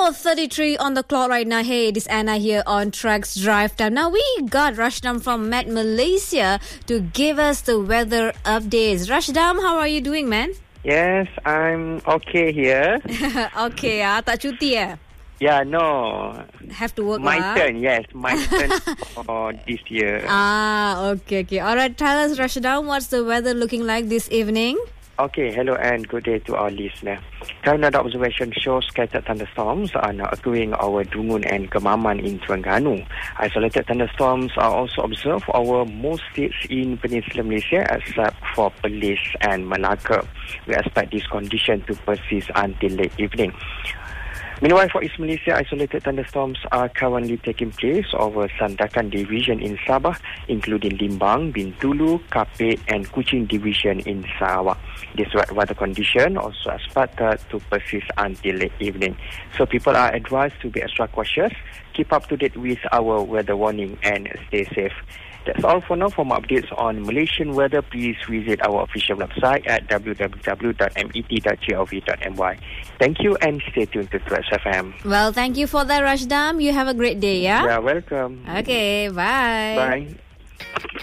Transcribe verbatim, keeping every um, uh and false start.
four thirty-three on the clock right now. Hey, it is Anna here on Tracks Drive Time. Now we got Rashdam from Met Malaysia to give us the weather updates. Rashdam, how are you doing, man? Yes, I'm okay here. Okay, ah, tak cuti eh? Yeah, no. Have to work My lah. turn, yes. My turn for this year. Ah, okay, okay. Alright, tell us, Rashdam, what's the weather looking like this evening? Okay, hello and good day to our listener. Current observation shows scattered thunderstorms are now occurring over Dungun and Kemaman in Terengganu. Isolated thunderstorms are also observed over most states in Peninsular Malaysia except for Perlis and Malacca. We expect this condition to persist until late evening. Meanwhile, for East Malaysia, isolated thunderstorms are currently taking place over Sandakan Division in Sabah, including Limbang, Bintulu, Kapit and Kuching Division in Sarawak. This wet weather condition also expected to persist until late evening. So people are advised to be extra cautious, keep up to date with our weather warning and stay safe. That's all for now. For more updates on Malaysian weather, please visit our official website at w w w dot met dot gov dot my. Thank you and stay tuned to Tracks F M. Well, thank you for that, Rashdam. You have a great day, yeah? Yeah, welcome. Okay, bye. Bye.